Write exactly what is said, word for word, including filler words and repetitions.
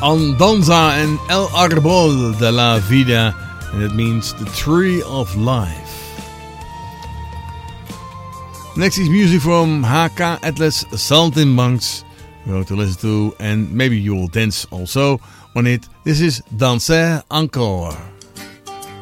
Andanza and El Árbol de la Vida, and it means the tree of life. Next is music from H K Atlas Saltimbanks. We're going to listen to, and maybe you will dance also on it. This is Danser Encore.